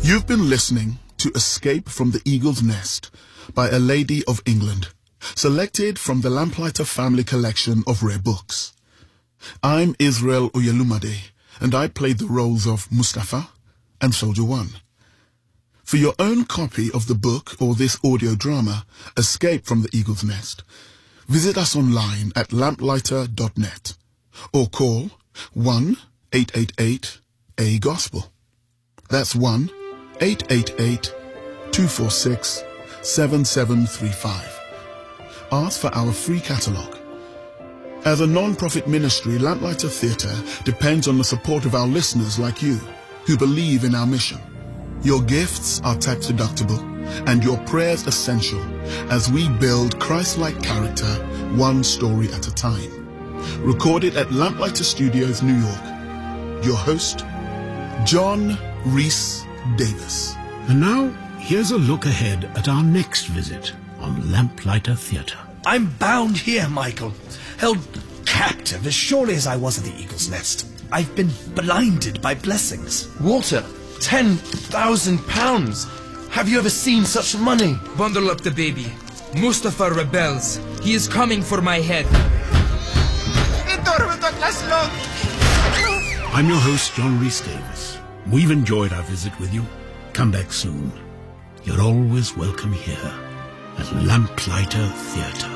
You've been listening to Escape from the Eagle's Nest by A Lady of England, selected from the Lamplighter Family Collection of Rare Books. I'm Israel Oyelumade, and I played the roles of Mustafa and Soldier One. For your own copy of the book or this audio drama, Escape from the Eagle's Nest, visit us online at lamplighter.net or call 1-888-A-GOSPEL. That's 1-888-246-7735. Ask for our free catalogue. As a non-profit ministry, Lamplighter Theatre depends on the support of our listeners like you, who believe in our mission. Your gifts are tax-deductible, and your prayers essential as we build Christ-like character one story at a time. Recorded at Lamplighter Studios, New York. Your host, John Rhys Davis. And now, here's a look ahead at our next visit on Lamplighter Theatre. I'm bound here, Michael, held captive as surely as I was at the Eagle's Nest. I've been blinded by blessings. Walter, £10,000. Have you ever seen such money? Bundle up the baby. Mustafa rebels. He is coming for my head. I'm your host, John Rhys Davis. We've enjoyed our visit with you. Come back soon. You're always welcome here at Lamplighter Theatre.